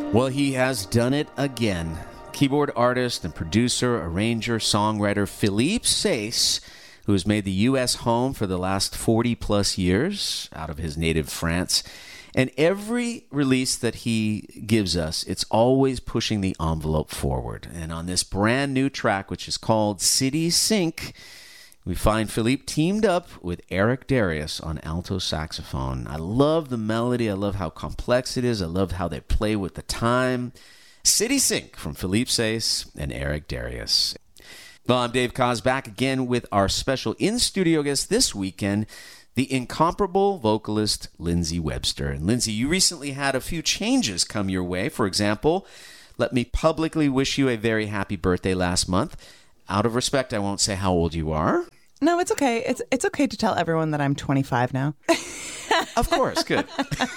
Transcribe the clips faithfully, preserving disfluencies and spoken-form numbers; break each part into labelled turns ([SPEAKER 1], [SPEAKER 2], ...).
[SPEAKER 1] Well, he has done it again. Keyboard artist and producer, arranger, songwriter Philippe Saisse, who has made the U S home for the last forty plus years out of his native France. And every release that he gives us, it's always pushing the envelope forward. And on this brand new track, which is called City Sync, we find Philippe teamed up with Eric Darius on alto saxophone. I love the melody. I love how complex it is. I love how they play with the time. City Sync from Philippe Saisse and Eric Darius. Well, I'm Dave Koz, back again with our special in-studio guest this weekend, the incomparable vocalist Lindsey Webster. And Lindsey, you recently had a few changes come your way. For example, let me publicly wish you a very happy birthday last month. Out of respect, I won't say how old you are.
[SPEAKER 2] No, it's okay. It's it's okay to tell everyone that I'm twenty-five now.
[SPEAKER 1] Of course, good.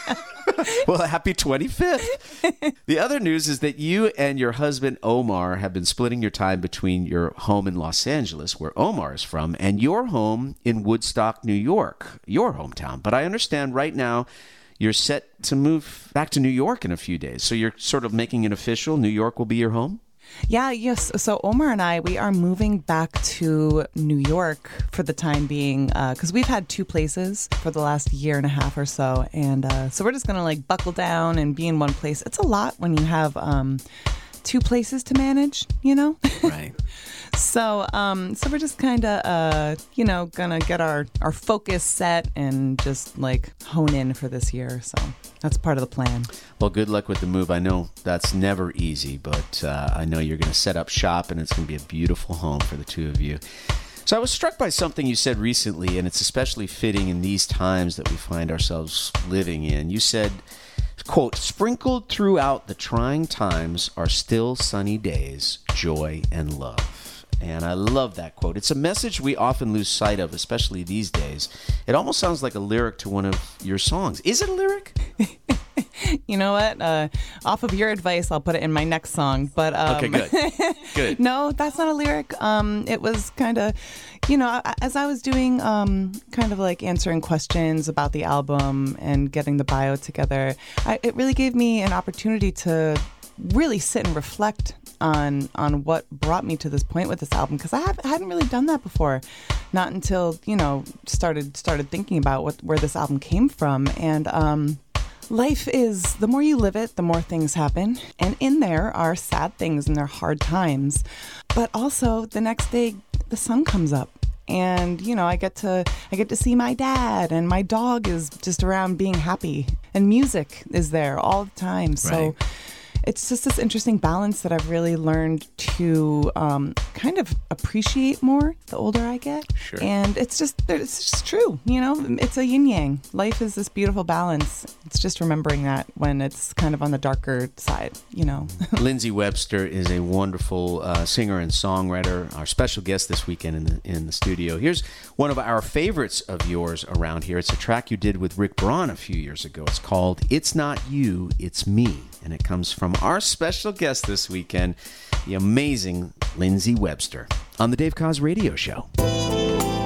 [SPEAKER 1] Well, happy twenty-fifth. The other news is that you and your husband, Omar, have been splitting your time between your home in Los Angeles, where Omar is from, and your home in Woodstock, New York, your hometown. But I understand right now you're set to move back to New York in a few days. So you're sort of making it official. New York will be your home?
[SPEAKER 2] Yeah, yes. So Omar and I, we are moving back to New York for the time being because uh, we've had two places for the last year and a half or so. And uh, so we're just going to like buckle down and be in one place. It's a lot when you have um, two places to manage, you know?
[SPEAKER 1] Right.
[SPEAKER 2] So um, so we're just kind of, uh, you know, going to get our, our focus set and just like hone in for this year. So that's part of the plan.
[SPEAKER 1] Well, good luck with the move. I know that's never easy, but uh, I know you're going to set up shop and it's going to be a beautiful home for the two of you. So I was struck by something you said recently, and it's especially fitting in these times that we find ourselves living in. You said, quote, "Sprinkled throughout the trying times are still sunny days, joy and love." And I love that quote. It's a message we often lose sight of, especially these days. It almost sounds like a lyric to one of your songs. Is it a lyric?
[SPEAKER 2] You know what? Uh, off of your advice, I'll put it in my next song. But um,
[SPEAKER 1] okay, good. Good.
[SPEAKER 2] No, that's not a lyric. Um, it was kind of, you know, as I was doing um, kind of like answering questions about the album and getting the bio together, I, it really gave me an opportunity to really sit and reflect on on what brought me to this point with this album, because I, I hadn't really done that before, not until, you know, started started thinking about what where this album came from. And um, life is, the more you live it, the more things happen. And in there are sad things and there are hard times. But also the next day, the sun comes up. And, you know, I get to I get to see my dad, and my dog is just around being happy. And music is there all the time. So
[SPEAKER 1] right.
[SPEAKER 2] It's just this interesting balance that I've really learned to um, kind of appreciate more the older I get.
[SPEAKER 1] Sure.
[SPEAKER 2] And it's just it's just true, you know. It's a yin yang. Life is this beautiful balance. It's just remembering that when it's kind of on the darker side, you know.
[SPEAKER 1] Lindsey Webster is a wonderful uh, singer and songwriter. Our special guest this weekend in the in the studio. Here's one of our favorites of yours around here. It's a track you did with Rick Braun a few years ago. It's called "It's Not You, It's Me." And it comes from our special guest this weekend, the amazing Lindsey Webster, on the Dave Koz Radio Show.